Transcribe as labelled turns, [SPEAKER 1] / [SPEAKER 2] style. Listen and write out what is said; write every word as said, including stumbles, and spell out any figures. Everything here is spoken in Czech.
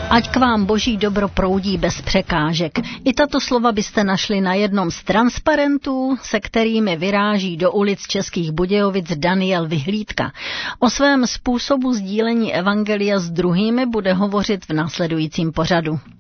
[SPEAKER 1] Ať k vám boží dobro proudí bez překážek. I tato slova byste našli na jednom z transparentů, se kterými vyráží do ulic Českých Budějovic Daniel Vyhlídka. O svém způsobu sdílení evangelia s druhými bude hovořit v následujícím pořadu.